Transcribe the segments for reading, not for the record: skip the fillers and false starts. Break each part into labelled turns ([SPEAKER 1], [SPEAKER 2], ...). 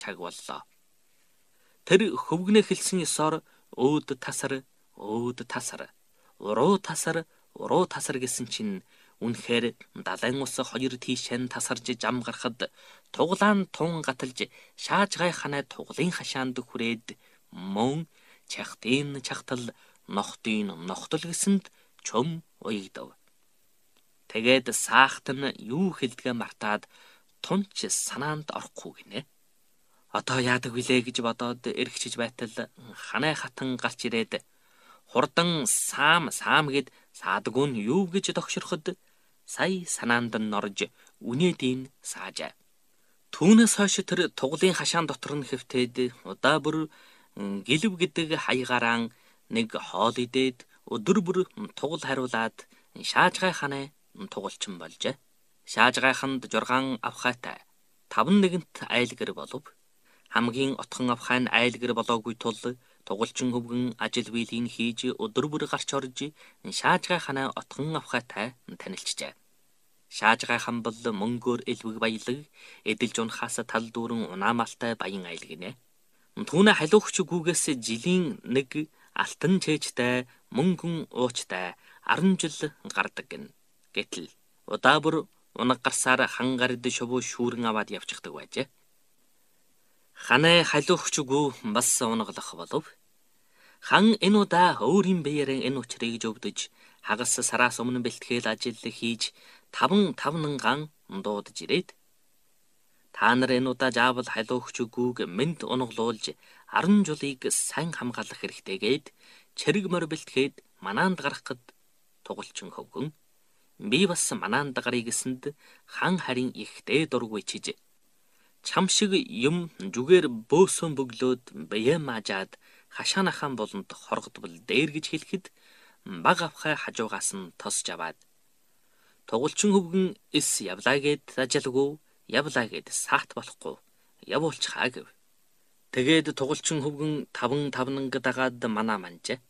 [SPEAKER 1] чаг боллоо. Тэр хөвгнөө хэлсэн ёсоор өөд тасар, уруу тасар гэсэн чинь үнэхээр далайн ус хоёр тийшээ тасарж зам гарахад туглаан тун гаталж шаажгай ханаа туглын хашаанд хүрээд мөн чахтын чахтал нохтын нохтол гэсэнд чөм уягдав. Тэгээд саахт нь юу хэлдгээ мартаад тунч санаанд орохгүй гинэ. Одоо яадаг вүлээ гэж бодоод эргчиж байтал ханаа хатан гарч ирээд хурдан саам гэд саадгүй нь юу гэж тогшроход сая санаанд нь норж үнээдийн саажаа. Түүнээс хойш тэр туглын хашаан дотор нь хэвтээд удаа бүр гэлв гэдэг хаягаараа нэг хоол идээд өдөр бүр тугал хариулаад шаажгай ханаа тугалчин болжээ. Шаажгайханд 6 авхайтай 51-т айлгэр болов. Хамгийн отхон авхай нь айлгэр болоогүй тул тугалчин хөвгөн ажил биелийг хийж өдөр бүр гарч орж шаажгай ханаа отхон авхайтай танилцжээ. Шаажгай хан бол мөнгөөр элвэг баялаг эдэлж унахаас тал дүүрэн унаамалтай баян айлгинэ. Түүнээ халиухч гүгээс жилийн нэг алтан чэжтэй мөнгөн уучтай 10 жил гардаг гин. Гэтэл удаа бүр унаг гарсаар хан гард шувуу шүүрэн аваад явчихдаг байжээ. Ханаа халиухчгүй бас унаглах болов. Хан энэ удаа өөрийн биеэрээ энэ учрыг зөвдөж хагас сараас өмнө бэлтгэл ажил хийж 5 дуудаж ирээд та нар энэ удаа заавал халиухчгүйг мэд унаглуулж 10 жулыг сайн хамгаалах хэрэгтэйгээд чэрэг мөр бэлтгээд манаанд гарах гэд тугалчин хөвгөн би бас манаанд гарыг гэсэнд хан харин ихтэй дургүй чиж чам шиг юм жүгээр бөөсөн бөглөөд бие маажаад хашаанахан болонд хоргодбол дээр гэж хэлэхэд баг авхай хажуугаас нь тосж аваад тугалчин хөвгөн эс явлаа гэд ажилгүй явлаа гэд саат болохгүй явуулчихаа гэв. Тэгээд тугалчин хөвгөн 5 дагаад манаа манжээ.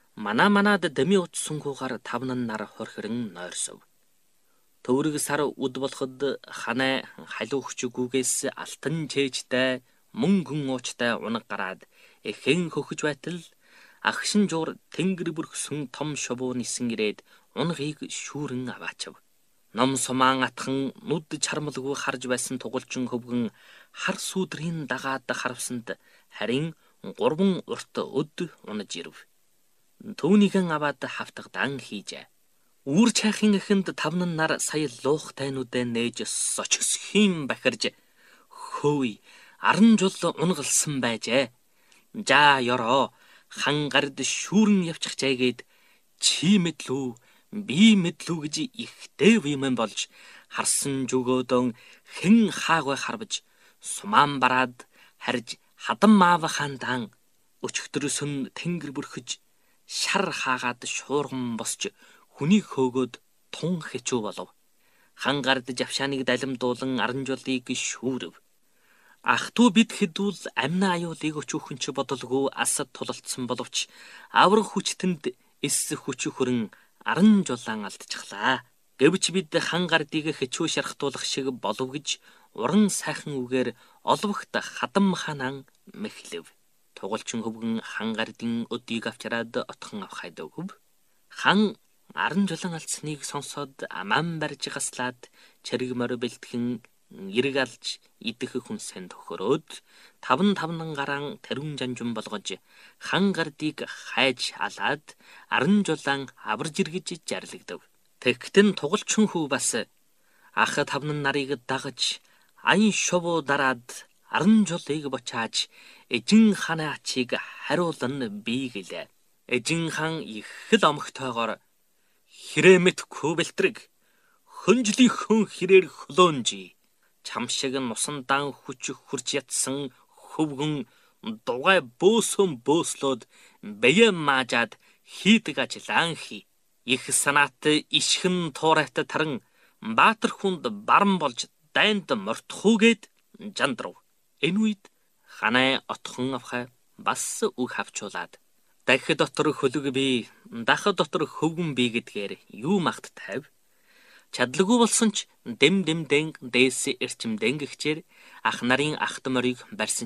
[SPEAKER 1] Манаад дэми утсангуугаар 5 нар хорхирэн нойрсов. Төврөг сар үд болоход ханаа халиухчгүйгээс алтан чэжтэй мөнгөн уучтай унаг гараад эхэн хөхөж байтал агшин жуур тэнгэр бүрхсэн том шувуу нисэн ирээд унгыг шүүрэн аваачав. Ном сумаан атхан нүд чармалгүй харж байсан тугалчин хөвгөн хар сүудрийн дагаад харвсанд харин 3 урт өд унаж ирв. Түүнийгэн аваад хавтгадан хийжээ. Үүр чайхын эхэнд 5 нар сая луухтай нүдэ нээж сочсхийн бахирж хөөй 10 жил унгалсан байжээ. За ёроо хан гард шүүрэн явчих чайгээд чи мэдлүү би мэдлүү гэж ихтэй вимэн болж харсан жүгөөдөн хэн хаагүй харвж сумаан бараад харж хадам маав хаандан өчгтөрсөн тэнгэр бүрхэж шар хаагаад шуурган босч хүний хөөгөөд тун хэчүү болов. Хан гард завшааныг далимдуулан 10 жолыг шүүрв. Ах トゥ бид хэдүүл амнаа аюулыг өчүүхэн ч бодолгүй асад тулалдсан боловч аврах хүчтэнд эс хүч хөрөн 10 жолаан алдчихлаа. Гэвч бид хан гардыг хэчүү шархтуулах шиг болов гэж уран сайхан үгээр олвогт хадам ханан мэхлэв. Тугалчин хөвгөн хан гардын өдийг авчраад отхон авхайд өгв. Хан 10 жолон алдсныг сонсоод аман барж гаслаад чэрэг мөр бэлтгэн эрг алж идэх хүнсэнд төхөрөөд 5 гараан тэрүүн жанжун болгож хан гардыг хайж алаад 10 жолаан аварж иргэж жарлагдав. Тэгтэн тугалчин хүү бас ах 5 нарыг дагаж аян шувуу дараад 10 жолыг бочааж эжин ханы ачийг хариулна би гэлээ. Эжин хан их л омогтойгоор хэрэмэтгүй бэлтрэг хөнжлийн хүн хэрээр хөлөөнжи чам шиг нусандаан хүч хурж ятсан хөвгөн дугай бөөслөөд бие маажаад хийдэг ажлаан хий. Их санаат ишхэн туурайта таран баатар хүнд баран болж дайнд мортхуугээд жандрав. Энэ үед ханаа отхон авхай бас үг хавчуулаад дахид дотор хөлөг би дахид дотор хөвгөн би гэдгээр юу магт тайв. Чадлагүй болсон ч дэм дэмдэн дээсээ эрчим дэнгэгчээр ах нарын ах トゥ морийг барьсан